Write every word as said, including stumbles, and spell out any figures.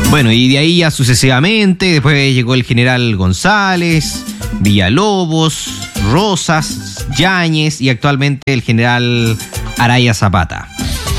Bueno, y de ahí ya sucesivamente, después llegó el general González, Villalobos, Rosas, Yáñez y actualmente el general Araya Zapata.